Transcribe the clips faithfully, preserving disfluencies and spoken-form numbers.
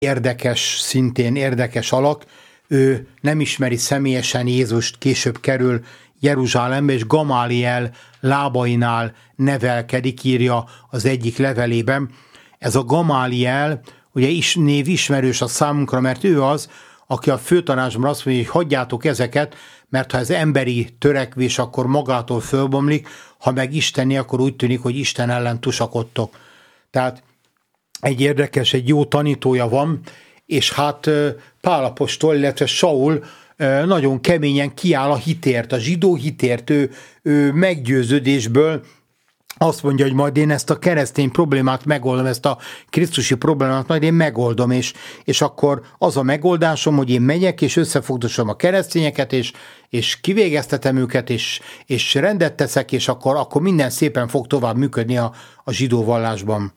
érdekes, szintén érdekes alak. Ő nem ismeri személyesen Jézust, később kerül Jeruzsálembe, és Gamáliel lábainál nevelkedik, írja az egyik levelében. Ez a Gamáliel, ugye is, név ismerős a számunkra, mert ő az, aki a főtanácsban azt mondja, hogy hagyjátok ezeket, mert ha ez emberi törekvés, akkor magától fölbomlik, ha meg isteni, akkor úgy tűnik, hogy Isten ellen tusakodtok. Tehát egy érdekes, egy jó tanítója van, és hát Pál apostol, illetve Saul nagyon keményen kiáll a hitért, a zsidó hitért, ő, ő meggyőződésből azt mondja, hogy majd én ezt a keresztény problémát megoldom, ezt a krisztusi problémát majd én megoldom, és, és akkor az a megoldásom, hogy én megyek, és összefogdosom a keresztényeket, és, és kivégeztetem őket, és, és rendet teszek, és akkor, akkor minden szépen fog tovább működni a, a zsidó vallásban.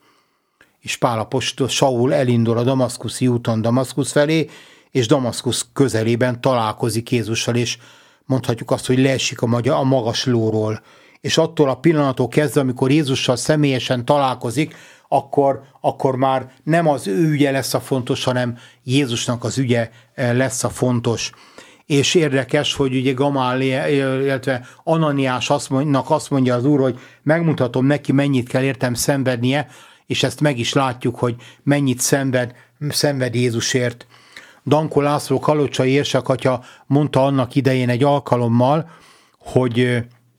És Pál apostol, Saul elindul a damaszkuszi úton Damaszkusz felé, és Damaszkusz közelében találkozik Jézussal, és mondhatjuk azt, hogy leesik a, maga, a magas lóról. És attól a pillanattól kezdve, amikor Jézussal személyesen találkozik, akkor, akkor már nem az ő ügye lesz a fontos, hanem Jézusnak az ügye lesz a fontos. És érdekes, hogy ugye Gamáliel, illetve Ananiás azt mondja, azt mondja az Úr, hogy megmutatom neki, mennyit kell értem szenvednie, és ezt meg is látjuk, hogy mennyit szenved, szenved Jézusért. Dankó László kalocsai érsakatya mondta annak idején egy alkalommal, hogy,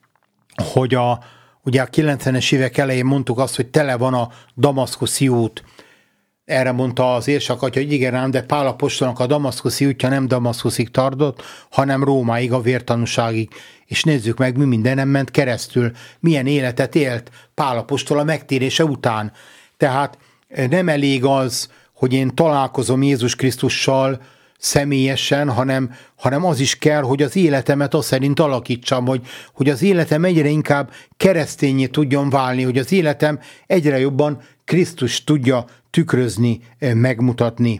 hogy a, ugye a kilencvenes évek elején mondtuk azt, hogy tele van a damaszkuszi út. Erre mondta az érsakatya, hogy igen ám, de Pál apostolnak a damaszkuszi útja nem Damaszkuszig tartott, hanem Rómáig, a vértanúságig. És nézzük meg, mi mindenem ment keresztül, milyen életet élt Pál apostol a megtérése után. Tehát nem elég az, hogy én találkozom Jézus Krisztussal személyesen, hanem, hanem az is kell, hogy az életemet azt szerint alakítsam, hogy, hogy az életem egyre inkább keresztényé tudjon válni, hogy az életem egyre jobban Krisztus tudja tükrözni, megmutatni.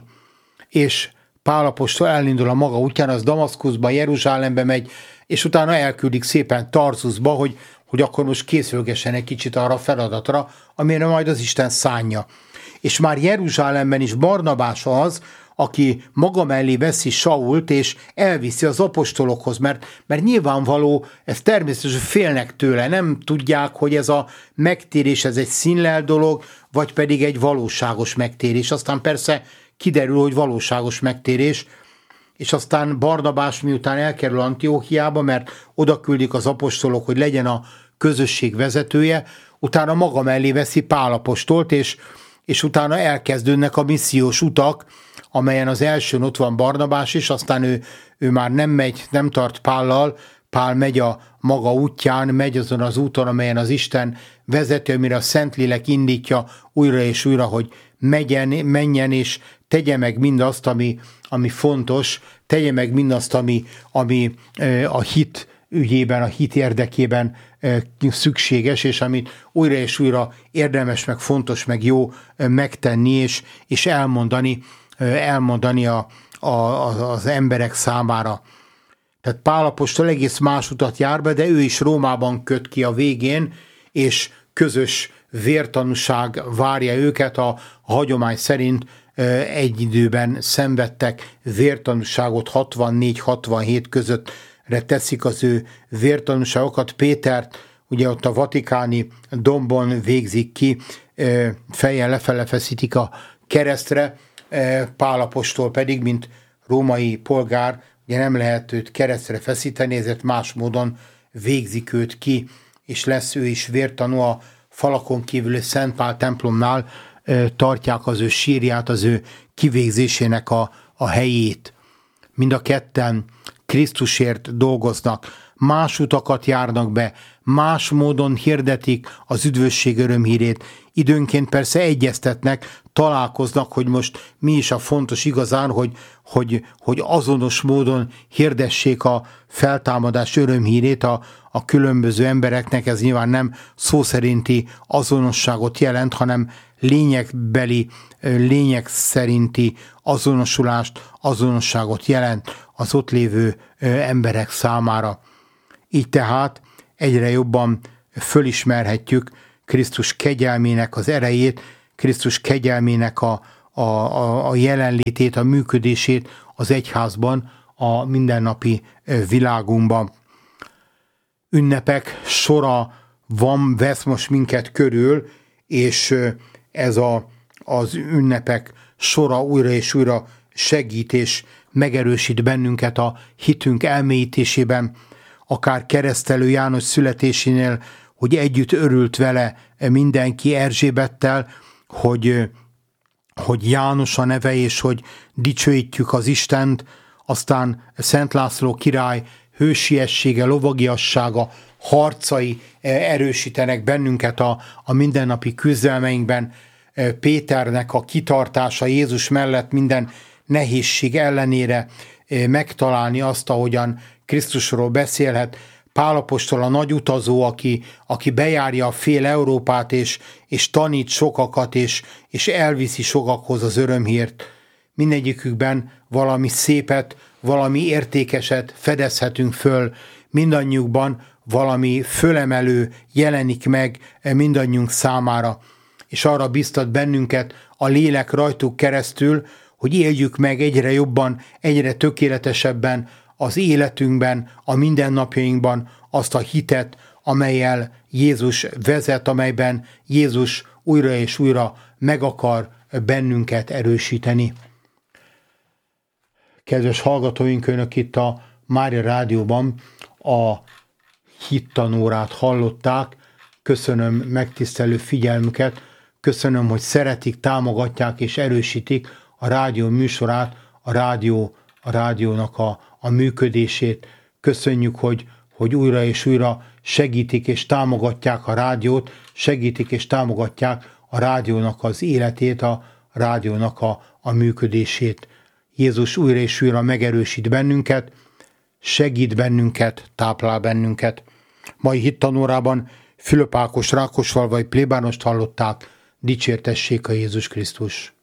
És Pál apostol elindul a maga útján, az Damaszkuszba, Jeruzsálembe megy, és utána elküldik szépen Tarzuszba, hogy, hogy akkor most készülgessen egy kicsit arra a feladatra, amire majd az Isten szánja. És már Jeruzsálemben is Barnabás az, aki maga mellé veszi Sault, és elviszi az apostolokhoz, mert, mert nyilvánvaló, ez természetesen félnek tőle, nem tudják, hogy ez a megtérés, ez egy színlel dolog, vagy pedig egy valóságos megtérés. Aztán persze kiderül, hogy valóságos megtérés, és aztán Barnabás miután elkerül Antióchiába, mert oda küldik az apostolok, hogy legyen a közösség vezetője, utána maga mellé veszi Pál apostolt, és, és utána elkezdődnek a missziós utak, amelyen az elsőn ott van Barnabás is, aztán ő, ő már nem megy, nem tart Pállal, Pál megy a maga útján, megy azon az úton, amelyen az Isten vezeti, amire a Szentlélek indítja újra és újra, hogy megyen, menjen és tegye meg mindazt, ami, ami fontos, tegye meg mindazt, ami, ami a hit ügyében, a hit érdekében szükséges, és amit újra és újra érdemes, meg fontos, meg jó megtenni, és, és elmondani, elmondani a, a, az emberek számára. Tehát Pál apostol egész más utat jár be, de ő is Rómában köt ki a végén, és közös vértanúság várja őket, a, a hagyomány szerint egy időben szenvedtek vértanúságot, hatvannégy hatvanhét közöttre teszik az ő vértanúságokat. Pétert ugye ott a vatikáni dombon végzik ki, fejjel lefele feszítik a keresztre, Pál apostol pedig, mint római polgár, ugye nem lehet őt keresztre feszíteni, ezért más módon végzik őt ki, és lesz ő is vértanú. A falakon kívül Szent Pál templomnál tartják az ő sírját, az ő kivégzésének a, a helyét. Mind a ketten Krisztusért dolgoznak, más utakat járnak be, más módon hirdetik az üdvösség örömhírét. Időnként persze egyeztetnek, találkoznak, hogy most mi is a fontos igazán, hogy, hogy, hogy azonos módon hirdessék a feltámadás örömhírét a, a különböző embereknek. Ez nyilván nem szó szerinti azonosságot jelent, hanem lényegbeli, lényeg szerinti azonosulást, azonosságot jelent az ott lévő emberek számára. Így tehát egyre jobban fölismerhetjük Krisztus kegyelmének az erejét, Krisztus kegyelmének a, a, a, a jelenlétét, a működését az egyházban, a mindennapi világunkban. Ünnepek sora van, vesz most minket körül, és ez a, az ünnepek sora újra és újra segít és megerősít bennünket a hitünk elmélyítésében, akár Keresztelő János születésénél, hogy együtt örült vele mindenki Erzsébettel, hogy, hogy János a neve, és hogy dicsőítjük az Istent, aztán Szent László király hősiessége, lovagiassága, harcai erősítenek bennünket a, a mindennapi küzdelmeinkben, Péternek a kitartása Jézus mellett minden nehézség ellenére megtalálni azt, ahogyan Krisztusról beszélhet, Pál apostol a nagy utazó, aki, aki bejárja a fél Európát, és, és tanít sokakat, és, és elviszi sokakhoz az örömhírt. Mindegyikükben valami szépet, valami értékeset fedezhetünk föl, mindannyiukban valami fölemelő jelenik meg mindannyiunk számára, és arra biztat bennünket a lélek rajtuk keresztül, hogy éljük meg egyre jobban, egyre tökéletesebben az életünkben, a mindennapjainkban azt a hitet, amellyel Jézus vezet, amelyben Jézus újra és újra meg akar bennünket erősíteni. Kedves hallgatóink, önök itt a Mária Rádióban a hittanórát hallották. Köszönöm megtisztelő figyelmüket, köszönöm, hogy szeretik, támogatják és erősítik a rádió műsorát, a rádió, a rádiónak a, a működését. Köszönjük, hogy, hogy újra és újra segítik és támogatják a rádiót, segítik és támogatják a rádiónak az életét, a rádiónak a, a működését. Jézus újra és újra megerősít bennünket, segít bennünket, táplál bennünket. Mai hittanórában Fülöp Ákos rákosfalvai plébánost hallották, dicsértessék a Jézus Krisztus.